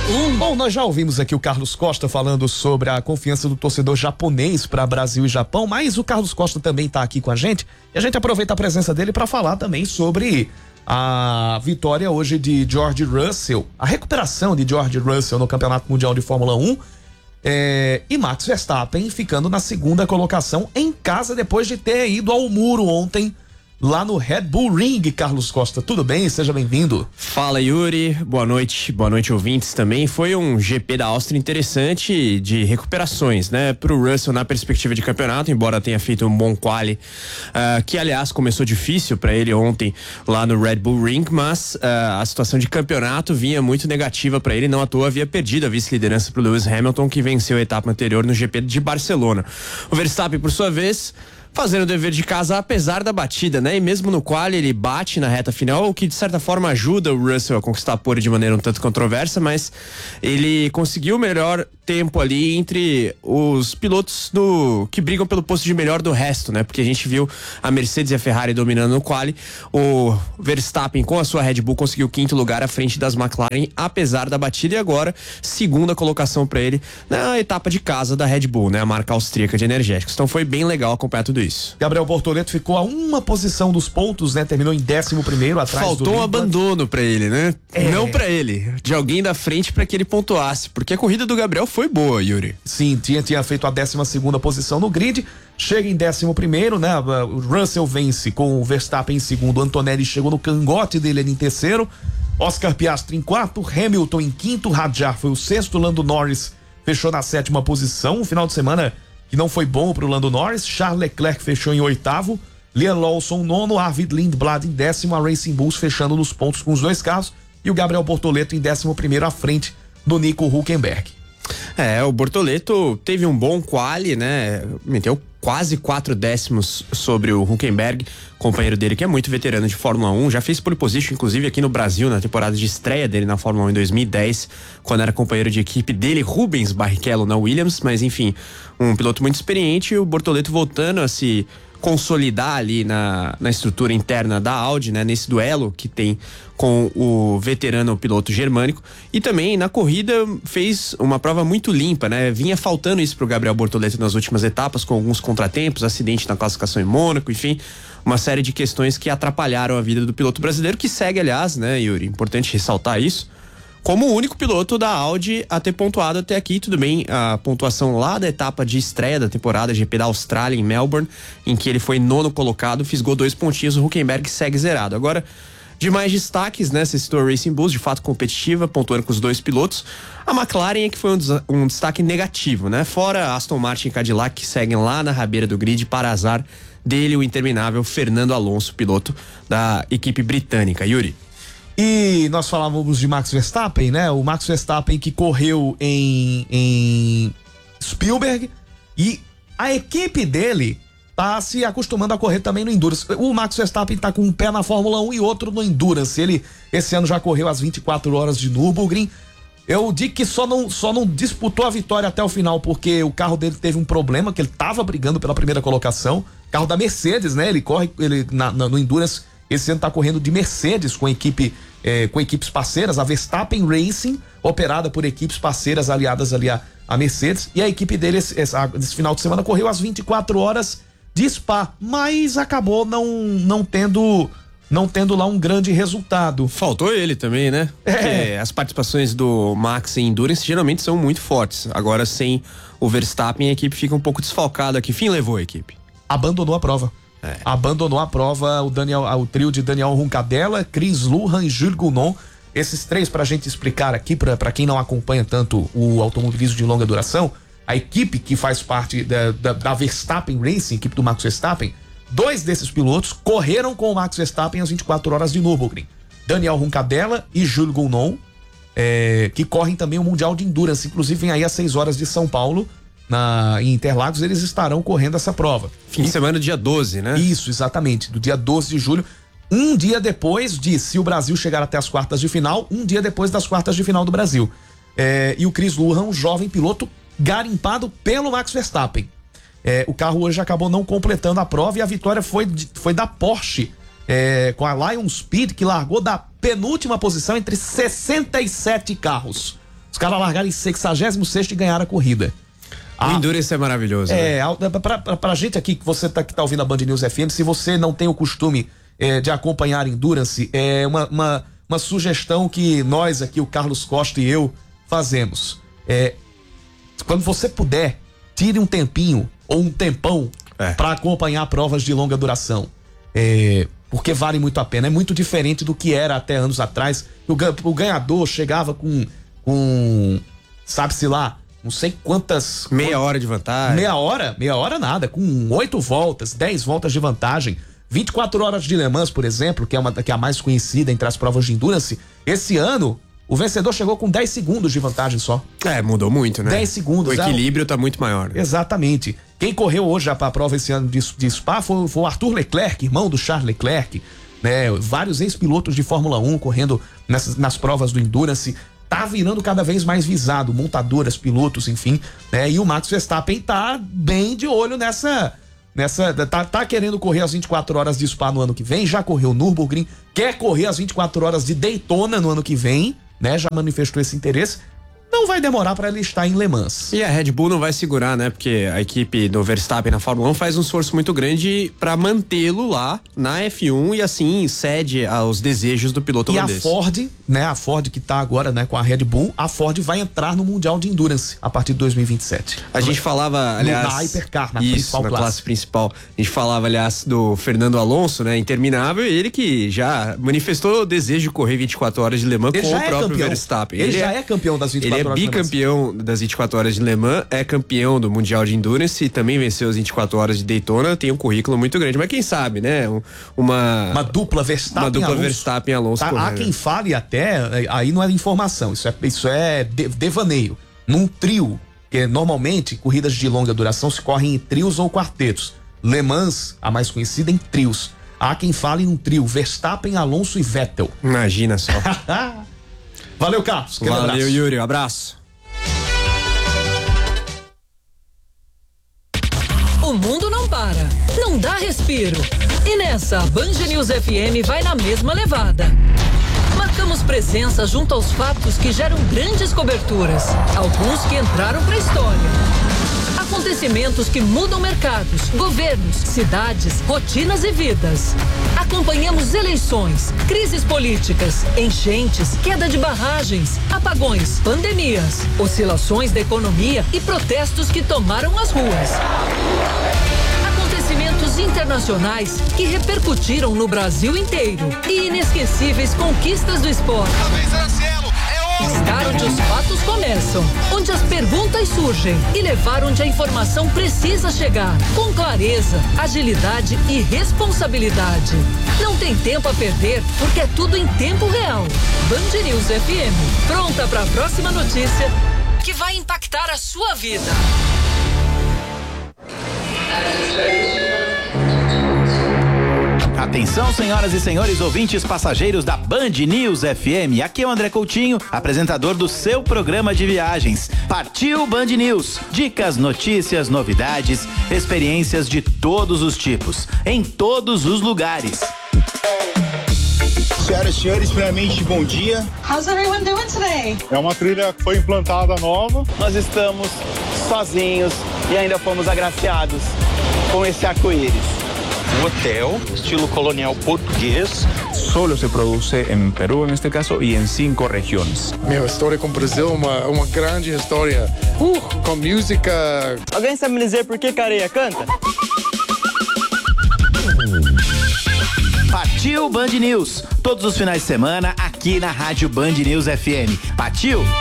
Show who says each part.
Speaker 1: Bom, nós já ouvimos aqui o Carlos Costa falando sobre a confiança do torcedor japonês para Brasil e Japão, mas o Carlos Costa também está aqui com a gente e a gente aproveita a presença dele para falar também sobre a vitória hoje de George Russell, a recuperação de George Russell no Campeonato Mundial de Fórmula 1 e Max Verstappen ficando na segunda colocação em casa depois de ter ido ao muro ontem lá no Red Bull Ring. Carlos Costa, tudo bem? Seja bem-vindo.
Speaker 2: Fala, Yuri, boa noite ouvintes também. Foi um GP da Áustria interessante de recuperações, né, pro Russell na perspectiva de campeonato, embora tenha feito um bom quali, que aliás começou difícil para ele ontem lá no Red Bull Ring, mas a situação de campeonato vinha muito negativa para ele, não à toa havia perdido a vice-liderança pro Lewis Hamilton, que venceu a etapa anterior no GP de Barcelona. O Verstappen, por sua vez, fazendo o dever de casa apesar da batida, né? E mesmo no quali ele bate na reta final, o que de certa forma ajuda o Russell a conquistar a pole de maneira um tanto controversa, mas ele conseguiu o melhor tempo ali entre os pilotos que brigam pelo posto de melhor do resto, né? Porque a gente viu a Mercedes e a Ferrari dominando no quali, o Verstappen com a sua Red Bull conseguiu o quinto lugar à frente das McLaren, apesar da batida, e agora segunda colocação para ele na etapa de casa da Red Bull, né? A marca austríaca de energéticos. Então foi bem legal acompanhar tudo isso.
Speaker 1: Gabriel Bortoleto ficou a uma posição dos pontos, né? Terminou em 11º, atrás
Speaker 2: Faltou
Speaker 1: do
Speaker 2: um abandono pra ele, né? Não pra ele, de alguém da frente pra que ele pontuasse, porque a corrida do Gabriel foi boa, Yuri.
Speaker 1: Sim, tinha feito a 12ª posição no grid, chega em 11º, né? O Russell vence com o Verstappen em segundo, o Antonelli chegou no cangote dele ali em terceiro, Oscar Piastri em quarto, Hamilton em quinto, Hadjar foi o sexto, Lando Norris fechou na 7ª posição. Um final de semana que não foi bom pro Lando Norris. Charles Leclerc fechou em 8º, Liam Lawson 9º, Arvid Lindblad em 10º, a Racing Bulls fechando nos pontos com os dois carros e o Gabriel Bortoleto em 11º à frente do Nico Hülkenberg.
Speaker 2: O Bortoleto teve um bom quali, né? Meteu quase 4 décimos sobre o Hülkenberg, companheiro dele que é muito veterano de Fórmula 1, já fez pole position inclusive aqui no Brasil na temporada de estreia dele na Fórmula 1 em 2010, quando era companheiro de equipe dele, Rubens Barrichello na Williams, mas enfim, um piloto muito experiente, e o Bortoleto voltando a se consolidar ali na estrutura interna da Audi, né? Nesse duelo que tem com o veterano piloto germânico, e também na corrida fez uma prova muito limpa, né? Vinha faltando isso pro Gabriel Bortoleto nas últimas etapas, com alguns contratempos, acidente na classificação em Mônaco, enfim, uma série de questões que atrapalharam a vida do piloto brasileiro, que segue, aliás, né, Yuri, importante ressaltar isso, como o único piloto da Audi a ter pontuado até aqui. Tudo bem, a pontuação lá da etapa de estreia da temporada GP da Austrália em Melbourne, em que ele foi 9º colocado, fisgou 2 pontinhos, o Hülkenberg segue zerado. Agora, de mais destaques, né, você citou a Racing Bulls, de fato competitiva, pontuando com os dois pilotos. A McLaren é que foi um destaque negativo, né? Fora Aston Martin e Cadillac, que seguem lá na rabeira do grid, para azar dele, o interminável Fernando Alonso, piloto da equipe britânica. Yuri.
Speaker 1: E nós falávamos de Max Verstappen, né? O Max Verstappen que correu em Spielberg, e a equipe dele tá se acostumando a correr também no Endurance. O Max Verstappen tá com um pé na Fórmula 1 e outro no Endurance. Ele esse ano já correu as 24 horas de Nürburgring. Eu digo que só não disputou a vitória até o final, porque o carro dele teve um problema, que ele tava brigando pela primeira colocação. Carro da Mercedes, né? Ele corre no Endurance. Esse ano tá correndo de Mercedes com equipes parceiras, a Verstappen Racing, operada por equipes parceiras aliadas ali a Mercedes, e a equipe dele esse final de semana correu as 24 horas de Spa, mas acabou não tendo lá um grande resultado.
Speaker 2: Faltou ele também, né? Porque as participações do Max em Endurance geralmente são muito fortes. Agora, sem o Verstappen, a equipe fica um pouco desfalcada. Que fim levou a equipe?
Speaker 1: Abandonou a prova. Abandonou a prova o trio de Daniel Roncadella, Chris Lujan e Jules Gounon. Esses três, pra gente explicar aqui, pra quem não acompanha tanto o automobilismo de longa duração, a equipe que faz parte da Verstappen Racing, equipe do Max Verstappen, 2 desses pilotos correram com o Max Verstappen às 24 horas de Nürburgring. Daniel Roncadella e Jules Gounon, que correm também o Mundial de Endurance, inclusive vem aí às 6 horas de São Paulo, em Interlagos, eles estarão correndo essa prova.
Speaker 2: Fim de semana, dia 12, né?
Speaker 1: Isso, exatamente, do dia 12 de julho, um dia depois se o Brasil chegar até as quartas de final, um dia depois das quartas de final do Brasil. E o Chris Lujan, um jovem piloto garimpado pelo Max Verstappen. O carro hoje acabou não completando a prova, e a vitória foi da Porsche, com a Lion Speed, que largou da penúltima posição entre 67 carros. Os caras largaram em 66º e ganharam a corrida.
Speaker 2: O Endurance é maravilhoso.
Speaker 1: É, né? pra gente aqui, que você que tá ouvindo a Band News FM, se você não tem o costume de acompanhar Endurance, é uma sugestão que nós aqui, o Carlos Costa e eu, fazemos. Quando você puder, tire um tempinho ou um tempão para acompanhar provas de longa duração. Porque vale muito a pena. É muito diferente do que era até anos atrás. O ganhador chegava com sabe-se lá, não sei quantas...
Speaker 2: Meia hora de vantagem.
Speaker 1: Meia hora nada, com 8 voltas, 10 voltas de vantagem. 24 horas de Le Mans, por exemplo, que é a mais conhecida entre as provas de Endurance. Esse ano, o vencedor chegou com 10 segundos de vantagem só.
Speaker 2: Mudou muito, né?
Speaker 1: 10 segundos.
Speaker 2: O equilíbrio tá muito maior.
Speaker 1: Exatamente. Quem correu hoje pra prova esse ano de Spa foi o Arthur Leclerc, irmão do Charles Leclerc, né? Vários ex-pilotos de Fórmula 1 correndo nas provas do Endurance. Tá virando cada vez mais visado, montadoras, pilotos, enfim, né? E o Max Verstappen tá bem de olho tá querendo correr as 24 horas de Spa no ano que vem, já correu Nürburgring, quer correr as 24 horas de Daytona no ano que vem, né? Já manifestou esse interesse. Não vai demorar para ele estar em Le Mans.
Speaker 2: E a Red Bull não vai segurar, né? Porque a equipe do Verstappen na Fórmula 1 faz um esforço muito grande para mantê-lo lá na F1 e assim cede aos desejos do piloto holandês.
Speaker 1: E a Ford, né? A Ford que tá agora, né, com a Red Bull, a Ford vai entrar no Mundial de Endurance a partir de 2027.
Speaker 2: A gente falava, aliás...
Speaker 1: Na Hypercar, na
Speaker 2: principal classe. Classe principal. A gente falava, aliás, do Fernando Alonso, né? Interminável, ele que já manifestou o desejo de correr 24 horas de Le Mans com o próprio Verstappen.
Speaker 1: Ele já é campeão das 24 horas.
Speaker 2: Ele é bicampeão das 24 horas de Le Mans, é campeão do Mundial de Endurance e também venceu as 24 horas de Daytona, tem um currículo muito grande. Mas quem sabe, né?
Speaker 1: Uma dupla
Speaker 2: Verstappen e Alonso.
Speaker 1: Tá, há quem fale até, aí não é informação, isso é devaneio. Num trio, que normalmente corridas de longa duração se correm em trios ou quartetos. Le Mans, a mais conhecida, em trios. Há quem fale num trio, Verstappen, Alonso e Vettel.
Speaker 2: Imagina só.
Speaker 1: Valeu, Carlos.
Speaker 2: Valeu, Yuri. Um abraço.
Speaker 3: O mundo não para, não dá respiro. E nessa, a Band News FM vai na mesma levada. Marcamos presença junto aos fatos que geram grandes coberturas, alguns que entraram para a história. Acontecimentos que mudam mercados, governos, cidades, rotinas e vidas. Acompanhamos eleições, crises políticas, enchentes, queda de barragens, apagões, pandemias, oscilações da economia e protestos que tomaram as ruas. Acontecimentos internacionais que repercutiram no Brasil inteiro e inesquecíveis conquistas do esporte. Estar onde os fatos começam, onde as perguntas surgem e levar onde a informação precisa chegar, com clareza, agilidade e responsabilidade. Não tem tempo a perder, porque é tudo em tempo real. Band News FM, pronta para a próxima notícia que vai impactar a sua vida.
Speaker 4: Atenção, senhoras e senhores ouvintes passageiros da Band News FM. Aqui é o André Coutinho, apresentador do seu programa de viagens. Partiu Band News. Dicas, notícias, novidades, experiências de todos os tipos, em todos os lugares.
Speaker 5: Senhoras e senhores, primeiramente, bom dia.
Speaker 6: How's everyone doing today?
Speaker 5: É uma trilha que foi implantada nova.
Speaker 7: Nós estamos sozinhos e ainda fomos agraciados com esse arco-íris.
Speaker 8: Um hotel, estilo colonial português.
Speaker 9: Solo se produce en Perú, en este caso, y en 5 regiones.
Speaker 10: Meu, história com o Brasil, uma grande história. Com música.
Speaker 7: Alguém sabe me dizer por que Careia canta?
Speaker 4: Partiu Band News. Todos os finais de semana aqui na Rádio Band News FM. Partiu!